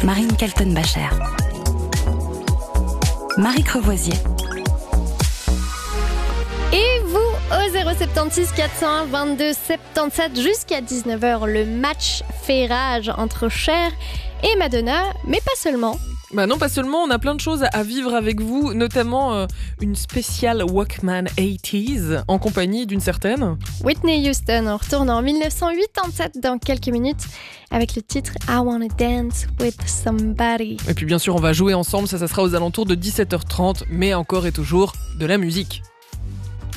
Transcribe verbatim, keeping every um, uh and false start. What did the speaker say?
Marine Kaltenbacher. Marie Crevoisier. Et vous, au zéro sept six quatre zéro un vingt-deux soixante-dix-sept jusqu'à dix-neuf heures, le match fait rage entre Cher et Madonna, mais pas seulement. Bah non, pas seulement, on a plein de choses à vivre avec vous, notamment euh, une spéciale Walkman quatre-vingt-dix en compagnie d'une certaine Whitney Houston. On retourne en dix-neuf cent quatre-vingt-sept dans quelques minutes avec le titre I Wanna Dance With Somebody. Et puis bien sûr, on va jouer ensemble, ça, ça sera aux alentours de dix-sept heures trente, mais encore et toujours de la musique.